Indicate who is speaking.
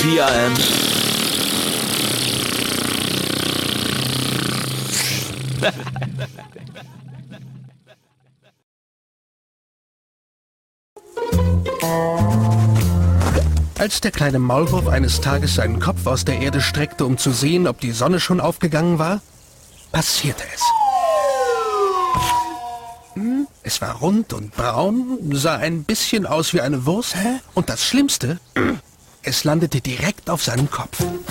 Speaker 1: PRM.
Speaker 2: Als der kleine Maulwurf eines Tages seinen Kopf aus der Erde streckte, um zu sehen, ob die Sonne schon aufgegangen war, passierte es. Es war rund und braun, sah ein bisschen aus wie eine Wurst und das Schlimmste, es landete direkt auf seinem Kopf.